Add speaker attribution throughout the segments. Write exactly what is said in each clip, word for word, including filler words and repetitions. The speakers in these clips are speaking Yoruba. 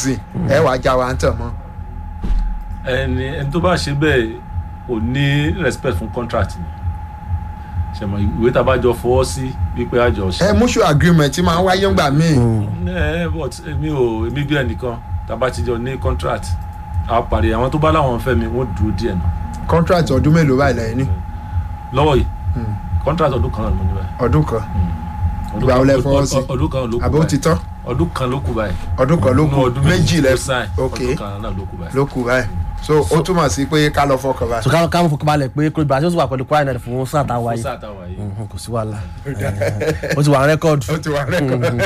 Speaker 1: season ẹ wàá já wa ń tàn mọ́.
Speaker 2: ẹni ẹni tó bá ṣe bẹ́ẹ̀ ò ní respect fún contract ni ṣẹmọ ìwé tá a bá jọ fọwọ́ sí wípé a jọ ṣe.
Speaker 1: ẹ mutual agreement tí máa ń wáyé ńgbà míì.
Speaker 2: ẹ but èmi ò èmi bí ẹnìkan tá a bá ti jọ ní contract a parí àwọn tó bá láwọn fẹ́ mi wọ́n dúró díẹ̀ náà.
Speaker 1: contract ọdún mélòó báyìí lẹ́yìn ní.
Speaker 2: lọ́wọ́ yìí contract ọdún kan náà ló ní báyìí.
Speaker 1: ọdún kan ìgbà wo lẹ fọwọ́ sí
Speaker 2: ọdún kan ló kù báyìí
Speaker 1: àbó ti tán.
Speaker 2: ọdún kan ló kù báyìí.
Speaker 1: ọdún kan ló kù méjì lẹ
Speaker 2: ok ọdún kan náà ló kù báyìí.
Speaker 1: ló kù báyìí so ó túmọ̀ sí pé ká lọ fọkàn báyìí.
Speaker 3: so ká ká fọkàn balẹ̀ pé kó Brazil sì wà pẹ̀lú Kwara United fún sáà tá a wáyé
Speaker 2: fún sáà tá a wáyé
Speaker 3: kò sí wàhálà ó ti wà rẹ́kọ̀dù.
Speaker 1: ó ti wà rẹ́kọ̀dù.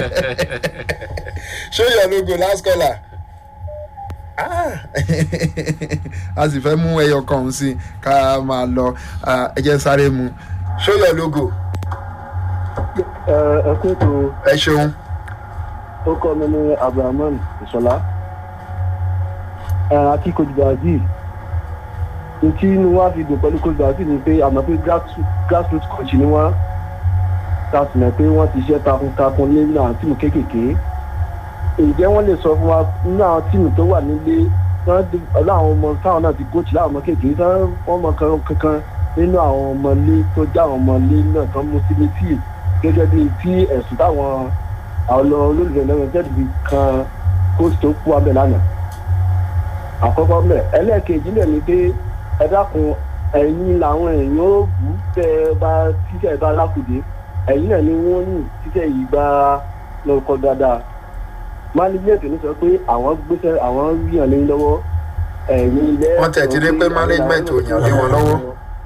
Speaker 1: show your logo last caller. a sì fẹ́ mú ẹyọ kan ọ̀hún sí ká máa lọ ẹ jẹ́ sáré mu show your logo.
Speaker 4: ẹ kú ètò.
Speaker 1: ẹ ṣeun.
Speaker 4: ó kọ́ mi ní Abdulrahman Ìṣọ̀lá àti coach Brazil tí inú wa fi dùn pẹ̀lú coach Brazil ni pé àmọ́ pé grassroots coach ni wọ́n ta sì mọ̀ pé wọ́n ti ṣe takuntakun lé ní àwọn tíìmù kéékèèké. ǹjẹ́ wọ́n lè sọ fún wa nínú àwọn tíìmù tó wà nílé láwọn ọmọ táwọn náà ti coach láwọn ọmọ kéékèèké tí wọ́n mọ kankan nínú àwọn ọmọ ilé tó já àwọn ọmọ ilé náà tán mú sí létí gẹ́gẹ́ bíi tí ẹ̀sùn táwọn àwọn olólùfẹ́ lẹ́wọ̀n tẹ́lẹ̀ fi kan coach tó kú abẹ́ lánàá. àkọ́kọ́ mẹ́ ẹlẹ́ẹ̀kejì náà ni pé ẹ dákun ẹ̀yin làwọn èèyàn ó bù tẹ́ ẹ bá títẹ̀ ẹ bá lákùdé ẹ̀yin náà ni wọ́n ní títẹ̀ yìí bá lọ́kọ́ dáadáa. management ní sọ pé àwọn gbéṣẹ́ àwọn yíyan lé lọ́wọ́ ẹ̀yin ilẹ̀.
Speaker 1: wọ́n tẹ̀ ti rí pé management ò yàn lé wọn lọ́wọ́.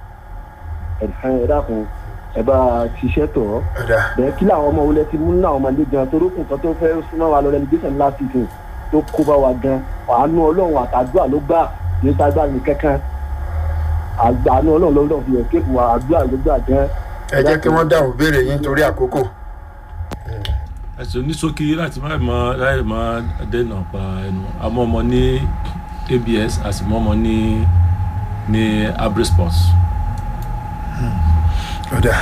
Speaker 4: ẹ dákun ẹ bá ṣiṣẹ́ tọ̀ ọ́ bẹ́ẹ̀ kí làwọn ọmọ wọlé ti mú náà ọmọdé gan torókùn kan tó fẹ́ súná wa lọ relegation last season tó kó bá wa gan àánú ọlọ́run àtàdúrà ló gbà ní sábà ní kankan àánú ọlọ́run ló lọ́ọ́ fi hàn kéèkù wa àdúrà ló gbà gan.
Speaker 1: ẹ jẹ́ kí wọ́n dáhùn béèrè yín torí àkókò.
Speaker 2: ẹ̀sùn oníṣókí láti má mọ láì má dènà pa ẹnu àmọ́ ọmọ ní A B S àti mọ́ ọmọ ní ní Abri Sports.
Speaker 1: ọ̀dà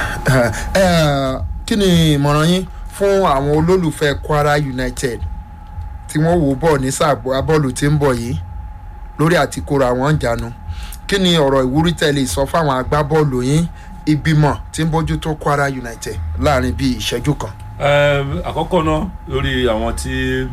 Speaker 1: kí ni ìmọ̀ràn yín fún àwọn olólùfẹ́ Kwara United tí wọ́n wò bọ̀ ní sáà bọ́ọ̀lù tí ń bọ̀ yìí lórí àti kóra àwọn ìjánu kí ni ọ̀rọ̀ ìwúrí tẹ̀lé sọ fáwọn agbábọ́ọ̀lù yín ìgbìmọ̀ tí ń bójú tó Kwara United láàrin bíi ìṣẹ́jú kan.
Speaker 2: àkọ́kọ́ náà lórí àwọn tí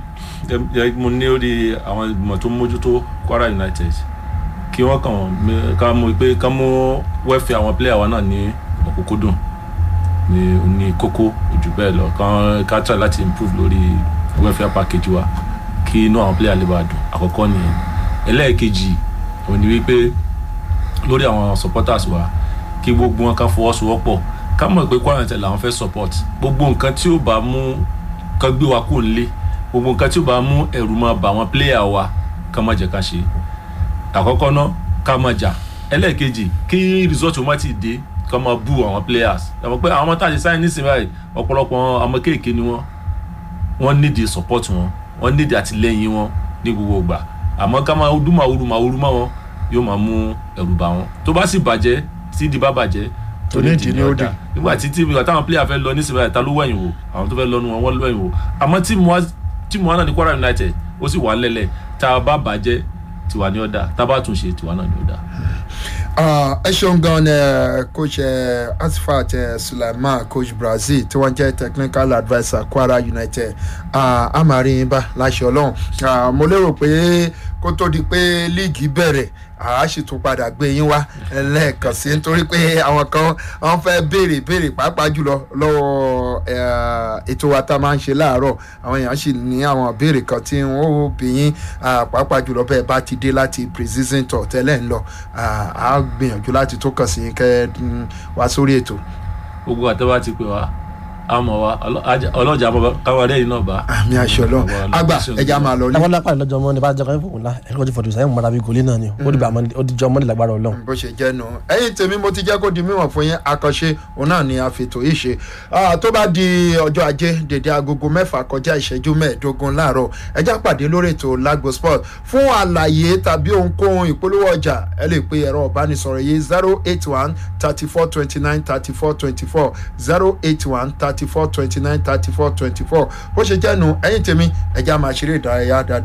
Speaker 2: mo ní lórí àwọn ìgbìmọ̀ tó ń mójútó Kwara United kí wọ́n kàn ká mú pé ká mú wẹ́fẹ̀ àwọn pílẹ̀yà wa náà ní ọ̀kúnkúndùn ní ní kókó jù bẹ́ẹ̀ lọ ká try láti improve lórí welfare package wa kí inú àwọn player lè bá dùn àkọ́kọ́ nìyẹn. ẹlẹ́ẹ̀kejì òun ni wípé lórí àwọn supporters wa kí gbogbo wọn ká fọwọ́sowọ́pọ̀ ká mọ̀ pé Kwara United làwọn fẹ́ support gbogbo nǹkan tí ó bá mú ká gbé wa kúrò nílé gbogbo nǹkan tí ó bá mú ẹ̀rù máa bà àwọn player wa ká má jẹ́ ká ṣe àkọ́kọ́ náà ká má jà. ẹlẹ́ẹ̀kejì kí result wọn má ti dé ká máa bú àwọn players àmọ́ pé àwọn tá a ṣe sáyẹn nísìnyí báyìí ọ̀pọ̀lọpọ̀ ọmọ kéèké ni wọ́n wọ́n nídìí support wọn wọ́n nídìí àtìlẹ́yìn wọn ní gbogbo ìgbà àmọ́ ká máa dún màwúrú màwúrú mọ́ wọn yóò máa mú ẹ̀rù bà wọ́n tó bá sì bàjẹ́ tí di bá bàjẹ́
Speaker 1: tó ní ìdí ní ó dì
Speaker 2: nígbà tí tí táwọn player fẹ́ lọ nísìnyí báyìí ta ló wẹ̀yìn wò àwọn tó fẹ́ lọ nu wọn wọ́n lọ́yìn wò àmọ́ tí mo wá náà ní Kwara United ó sì wà lẹ́lẹ̀ tá a bá bàjẹ́ tiwa ní ọ̀dà tá a bá tún ṣe tiwa náà ní ọ̀dà.
Speaker 1: ẹ ṣeun gan ni coach Asfat Sulaiman coach Brazil tí wọ́n jẹ́ technical adviser Kwara United amarin bá láṣẹ Ọlọ́run mo lérò pé kó tó di pé líìgì bẹ̀rẹ̀ àá sì tún padà gbé yín wá lẹ́ẹ̀kan sí nítorí pé àwọn kan wọ́n fẹ́ béèrè béèrè pàápàá jùlọ lọ́wọ́ ètò wa tá a máa ń ṣe láàárọ̀ àwọn èèyàn sì ní àwọn béèrè kan tí wọ́n ó bí yín pàápàá jùlọ bẹ́ẹ̀ bá ti dé láti pre-season tour tẹ́lẹ̀ ń lọ àá gbìyànjú láti tó kàn sí kẹ́ wá sórí ètò.
Speaker 2: gbogbo àtẹ́wá ti pè wá àmọ́ wa ọlọ́jà káwọn ẹ̀rẹ́ yìí náà bá.
Speaker 1: àmì àṣọ lọ àgbà ẹja máa lọ ní.
Speaker 3: àwọn lápá ìlọjọ mọ ní bá jẹkọ ìfowó ńlá ẹni kọjú fọdù sáyẹn mọra bíi gòlí náà ni ó dìbò àmọ́ ó dìjọ mọ́ni lágbára Ọlọ́run.
Speaker 1: bó ṣe jẹ́ nù ẹ̀yin tèmi mo ti jẹ́ kó di mímọ̀ fún yín àkànṣe òun náà ni àfètò yìí ṣe tó bá di ọjọ́ ajé dèdè agogo mẹ́fà kọjá ìṣẹ́jú mẹ́ẹ̀ẹ́dógún láàárọ̀ ẹja pàdé lórí ètò Lagbo Sport fún àlàyé tàbí ohunkóhun ìpolówó ọjà ẹ lè pe ẹ̀rọ ìbánisọ̀rọ̀ yìí zero eight one thirty four twenty nine thirty four twenty four zero eight one thirty four twenty nine thirty four twenty four bó ṣe jẹ́ nu ẹ̀yin tèmi ẹja máa ṣeré ìdárayá dáadáa.